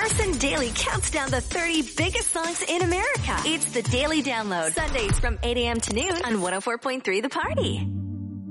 Carson Daly counts down the 30 biggest songs in America. It's the Daily Download. Sundays from 8 a.m. to noon on 104.3 The Party.